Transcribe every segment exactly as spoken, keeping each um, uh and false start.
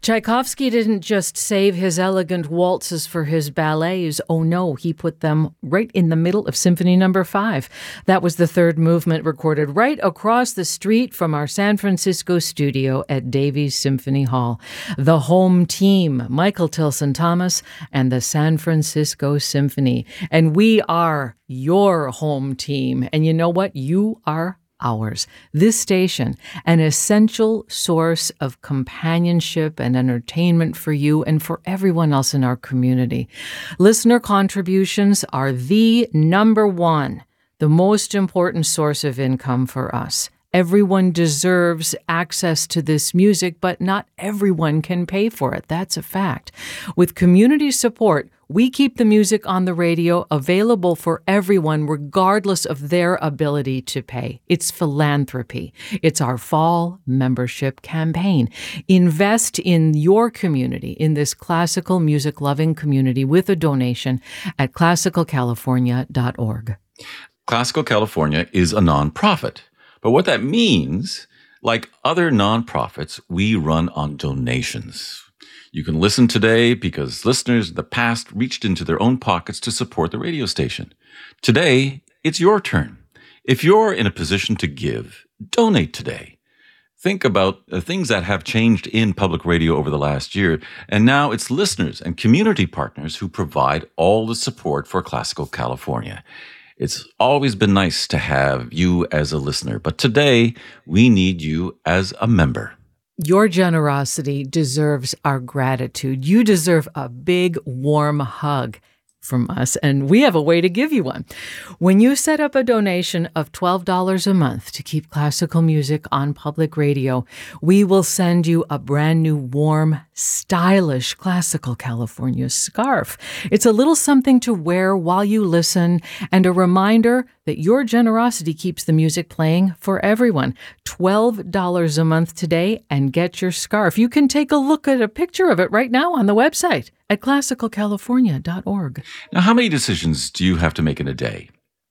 Tchaikovsky didn't just save his elegant waltzes for his ballets. Oh no, he put them right in the middle of Symphony Number Five. That was the third movement recorded right across the street from our San Francisco studio at Davies Symphony Hall. The home team, Michael Tilson Thomas and the San Francisco Symphony. And we are your home team. And you know what? You are ours. This station, an essential source of companionship and entertainment for you and for everyone else in our community. Listener contributions are the number one, the most important source of income for us. Everyone deserves access to this music, but not everyone can pay for it. That's a fact. With community support, we keep the music on the radio available for everyone, regardless of their ability to pay. It's philanthropy. It's our fall membership campaign. Invest in your community, in this classical music-loving community, with a donation at classical california dot org. Classical California is a nonprofit. But what that means, like other nonprofits, we run on donations. You can listen today because listeners in the past reached into their own pockets to support the radio station. Today, it's your turn. If you're in a position to give, donate today. Think about the things that have changed in public radio over the last year, and now it's listeners and community partners who provide all the support for Classical California. It's always been nice to have you as a listener, but today we need you as a member. Your generosity deserves our gratitude. You deserve a big, warm hug from us, and we have a way to give you one. When you set up a donation of twelve dollars a month to keep classical music on public radio, we will send you a brand new, warm, stylish Classical California scarf. It's a little something to wear while you listen and a reminder that your generosity keeps the music playing for everyone. twelve dollars a month today and get your scarf. You can take a look at a picture of it right now on the website at classical california dot org. Now, how many decisions do you have to make in a day?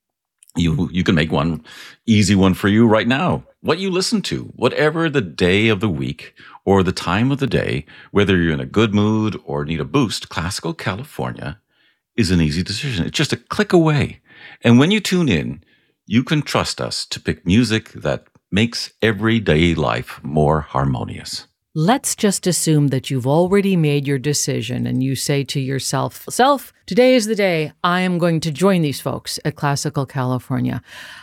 You you can make one easy one for you right now. What you listen to, whatever the day of the week or the time of the day, whether you're in a good mood or need a boost, Classical California is an easy decision. It's just a click away. And when you tune in, you can trust us to pick music that makes everyday life more harmonious. Let's just assume that you've already made your decision and you say to yourself, self, today is the day I am going to join these folks at Classical California.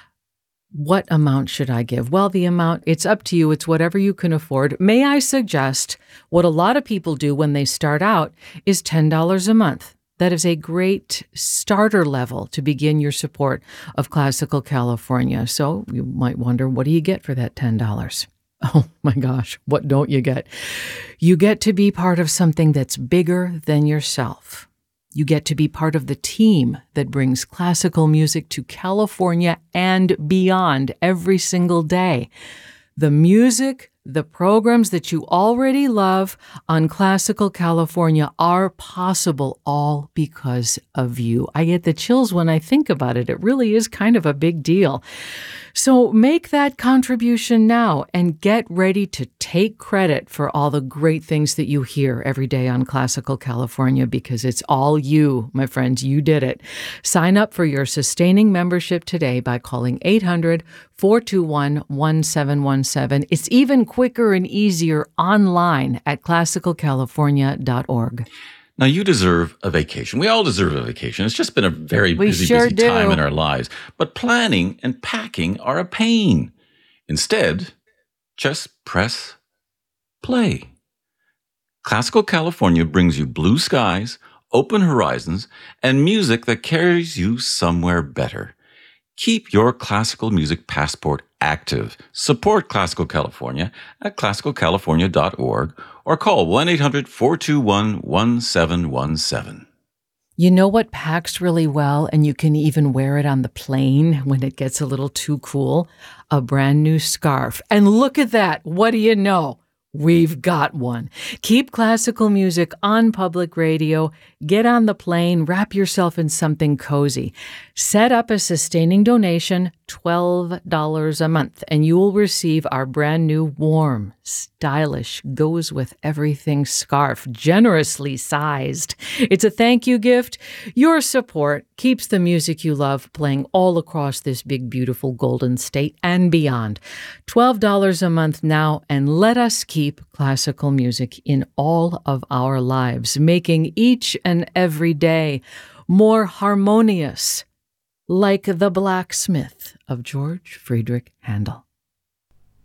What amount should I give? Well, the amount, it's up to you. It's whatever you can afford. May I suggest what a lot of people do when they start out is ten dollars a month. That is a great starter level to begin your support of Classical California. So you might wonder, what do you get for that ten dollars? Oh my gosh, what don't you get? You get to be part of something that's bigger than yourself. You get to be part of the team that brings classical music to California and beyond every single day. The music, the programs that you already love on Classical California are possible all because of you. I get the chills when I think about it. It really is kind of a big deal. So make that contribution now and get ready to take credit for all the great things that you hear every day on Classical California, because it's all you, my friends. You did it. Sign up for your sustaining membership today by calling eight hundred, four two one, one seven one seven. It's even quicker and easier online at classical california dot org. Now, you deserve a vacation. We all deserve a vacation. It's just been a very We busy, sure busy do. time in our lives. But planning and packing are a pain. Instead, just press play. Classical California brings you blue skies, open horizons, and music that carries you somewhere better. Keep your classical music passport active. Support Classical California at classical california dot org or call one eight hundred, four two one, one seven one seven. You know what packs really well, and you can even wear it on the plane when it gets a little too cool? A brand new scarf. And look at that. What do you know? We've got one. Keep classical music on public radio. Get on the plane. Wrap yourself in something cozy. Set up a sustaining donation, twelve dollars a month, and you will receive our brand new warm, stylish, goes with everything scarf, generously sized. It's a thank you gift. Your support keeps the music you love playing all across this big, beautiful Golden State and beyond. twelve dollars a month now, and let us keep Keep classical music in all of our lives, making each and every day more harmonious, like the blacksmith of George Friedrich Handel.